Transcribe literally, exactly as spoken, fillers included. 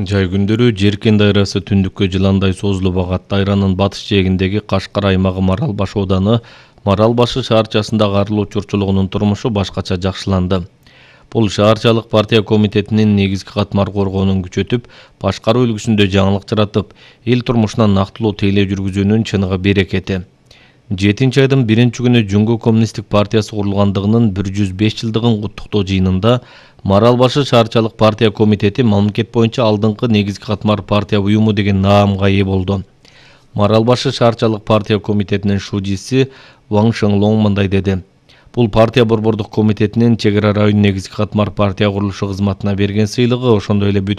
Жай күндөрү Жеркен дайрасы түндүккө жыландай созулуп агат. Дайранын батыш жээгиндеги Кашкар аймагы Марал Баш ооданы Марал Башы шаарчасындагы арылуу чурчулугунун турмушу башкача жакшыланды. Бул шаарчалык партия комитетинин негизги катмар коргоонун күчөтүп, башкаруу үлгүсүндө жаңылык жаратып, эл турмушуна нактылуу тейлөө жүргүзүүнүн чыныгы берекети. жетинчи айдын биринчи күнү Жумго коммунисттик партиясы курулгандыгынын бир жүз беш жылдыгын куттуктоо жыйынында Марал Башы шаарчалык партия комитети мамлекет боюнча алдыңкы негизги катмар партия уюму деген наамга ээ болду. Марал Башы шаарчалык партия комитетинин шужиси Ваң Шыңлоң мындай деди: Бул партия борбордук комитетинин чек ара район негизги катмар партия курулушу кызматына берген сыйлыгы, ошондой эле